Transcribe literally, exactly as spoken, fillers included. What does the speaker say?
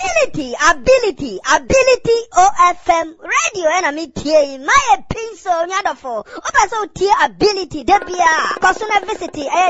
ability, ability, ability O F M radio and me tie my pencil nyadofo. Opa so tie ability debia. Kosuna visit eh